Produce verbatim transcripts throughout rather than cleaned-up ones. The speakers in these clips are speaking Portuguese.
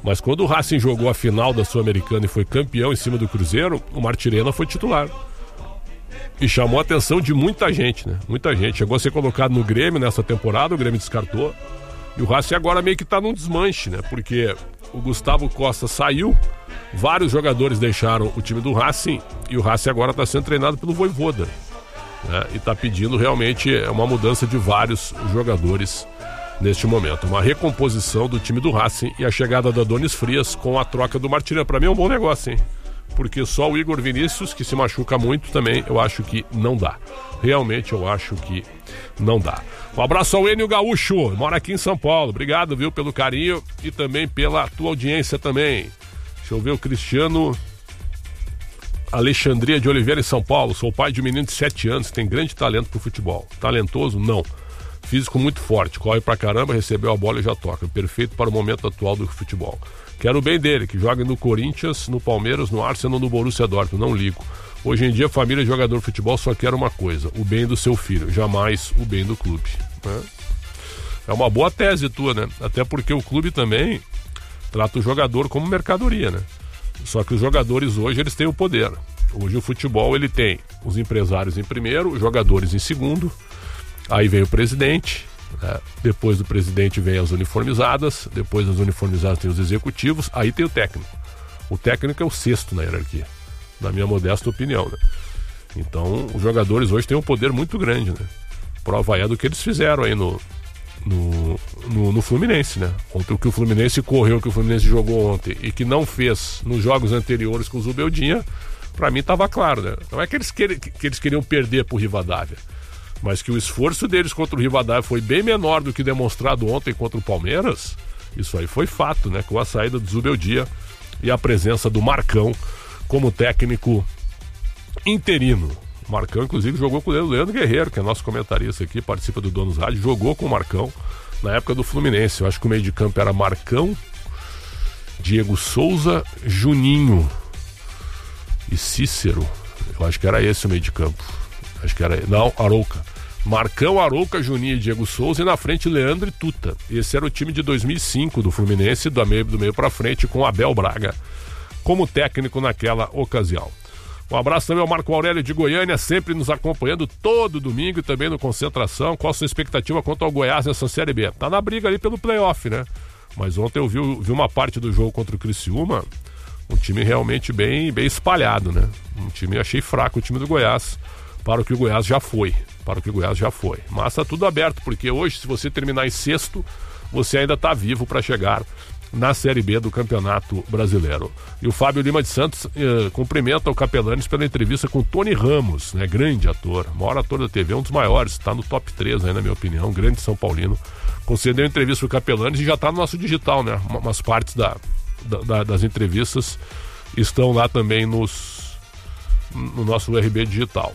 Mas quando o Racing jogou a final da Sul-Americana e foi campeão em cima do Cruzeiro, o Martirena foi titular. E chamou a atenção de muita gente, né? Muita gente. Chegou a ser colocado no Grêmio nessa temporada, o Grêmio descartou. E o Racing agora meio que tá num desmanche, né? Porque o Gustavo Costa saiu, vários jogadores deixaram o time do Racing e o Racing agora tá sendo treinado pelo Vojvoda, né? E tá pedindo realmente uma mudança de vários jogadores neste momento. Uma recomposição do time do Racing e a chegada da Adonis Frias com a troca do Martirena. Pra mim é um bom negócio, hein? Porque só o Igor Vinícius, que se machuca muito também, eu acho que não dá. Realmente eu acho que não dá. Um abraço ao Enio Gaúcho, mora aqui em São Paulo. Obrigado, viu, pelo carinho e também pela tua audiência também. Deixa eu ver o Cristiano Alexandria de Oliveira em São Paulo. Sou pai de um menino de sete anos que tem grande talento pro futebol. Talentoso? Não. Físico muito forte, corre pra caramba, recebeu a bola e já toca. Perfeito para o momento atual do futebol. Quero o bem dele, que joga no Corinthians, no Palmeiras, no Arsenal, no Borussia Dortmund, não ligo. Hoje em dia, família e jogador de futebol só quer uma coisa, o bem do seu filho, jamais o bem do clube. Né? É uma boa tese tua, né? Até porque o clube também trata o jogador como mercadoria, né? Só que os jogadores hoje, eles têm o poder. Hoje o futebol, ele tem os empresários em primeiro, os jogadores em segundo, aí vem o presidente... É, depois do presidente vem as uniformizadas, depois das uniformizadas tem os executivos, aí tem o técnico. O técnico é o sexto na hierarquia, na minha modesta opinião, né? Então os jogadores hoje têm um poder muito grande, né? Prova é do que eles fizeram aí no, no, no, no Fluminense, né? Ontem o que o Fluminense correu, o que o Fluminense jogou ontem e que não fez nos jogos anteriores com o Zubeldinha, pra mim estava claro, né? Não é que eles, quer, que eles queriam perder pro Rivadavia, mas que o esforço deles contra o Rivadavia foi bem menor do que demonstrado ontem contra o Palmeiras, isso aí foi fato, né? Com a saída do Zubeldia e a presença do Marcão como técnico interino. O Marcão, inclusive, jogou com o Leandro Guerreiro, que é nosso comentarista aqui, participa do Donos Rádio, jogou com o Marcão na época do Fluminense. Eu acho que o meio de campo era Marcão, Diego Souza, Juninho e Cícero. Eu acho que era esse o meio de campo. Acho que era... Não, Arouca. Marcão, Arouca, Juninho e Diego Souza, e na frente Leandro e Tuta. Esse era o time de dois mil e cinco do Fluminense, do meio, do meio pra frente, com Abel Braga como técnico naquela ocasião. Um abraço também ao Marco Aurélio de Goiânia, sempre nos acompanhando todo domingo e também no Concentração. Qual a sua expectativa quanto ao Goiás nessa Série B? Tá na briga ali pelo playoff, né? Mas ontem eu vi, vi uma parte do jogo contra o Criciúma, um time realmente bem, bem espalhado, né? Um time, achei fraco o time do Goiás, para o que o Goiás já foi, para o que o Goiás já foi. Mas tá tudo aberto, porque hoje, se você terminar em sexto, você ainda tá vivo para chegar na Série B do Campeonato Brasileiro. E o Fábio Lima de Santos eh, cumprimenta o Capelanes pela entrevista com o Tony Ramos, né? Grande ator, maior ator da T V, um dos maiores, está no top três aí, na minha opinião, grande São Paulino. Concedeu entrevista pro Capelanes e já tá no nosso digital, né? Umas partes da, da, das entrevistas estão lá também nos, no nosso U R B digital.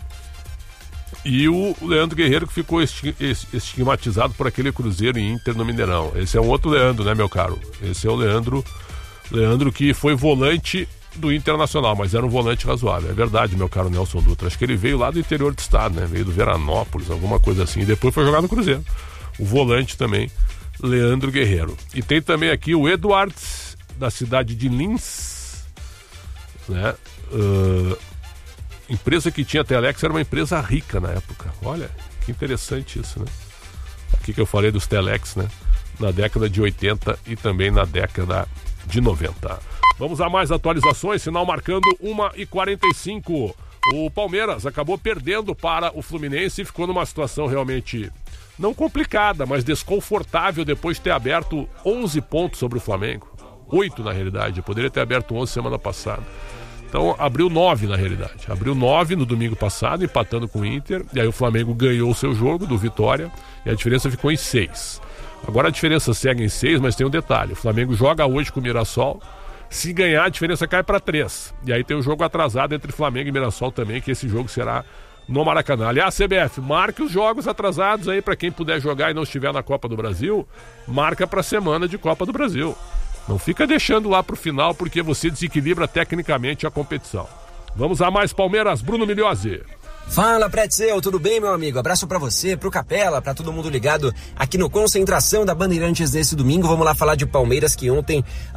E o Leandro Guerreiro, que ficou estigmatizado por aquele Cruzeiro e Inter no Mineirão. Esse é um outro Leandro, né, meu caro? Esse é o Leandro, Leandro que foi volante do Internacional, mas era um volante razoável. É verdade, meu caro Nelson Dutra. Acho que ele veio lá do interior do estado, né? Veio do Veranópolis, alguma coisa assim. E depois foi jogar no Cruzeiro. O volante também, Leandro Guerreiro. E tem também aqui o Eduardo, da cidade de Lins, né? Uh... Empresa que tinha Telex era uma empresa rica na época. Olha, que interessante isso, né? Aqui que eu falei dos Telex, né? Na década de oitenta e também na década de noventa. Vamos a mais atualizações, sinal marcando uma e quarenta e cinco. O Palmeiras acabou perdendo para o Fluminense e ficou numa situação realmente não complicada, mas desconfortável depois de ter aberto onze pontos sobre o Flamengo. oito na realidade, poderia ter aberto onze semana passada. Então abriu nove na realidade, abriu nove no domingo passado, empatando com o Inter, e aí o Flamengo ganhou o seu jogo do Vitória, e a diferença ficou em seis. Agora a diferença segue em seis, mas tem um detalhe, o Flamengo joga hoje com o Mirassol, se ganhar a diferença cai para três, e aí tem o jogo atrasado entre Flamengo e Mirassol também, que esse jogo será no Maracanã. Aliás, C B F, marque os jogos atrasados aí para quem puder jogar e não estiver na Copa do Brasil, marca para a semana de Copa do Brasil. Não fica deixando lá pro final, porque você desequilibra tecnicamente a competição. Vamos a mais Palmeiras, Bruno Milhozzi. Fala, Pretzel, tudo bem, meu amigo? Abraço pra você, pro Capela, pra todo mundo ligado aqui no Concentração da Bandeirantes desse domingo. Vamos lá falar de Palmeiras, que ontem